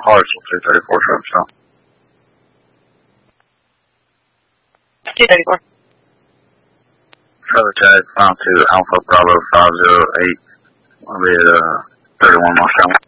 Hartsel 234 truck stop. 234. Trailer tag 52 Alpha Bravo 508. I'll be at 31 Marshall.